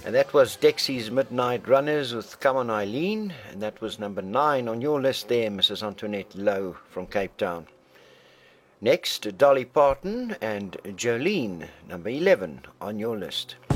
And that was Dexy's Midnight Runners with Come On Eileen, and that was number 9 on your list there, Mrs. Antoinette Lowe from Cape Town. Next, Dolly Parton and Jolene, number 11 on your list.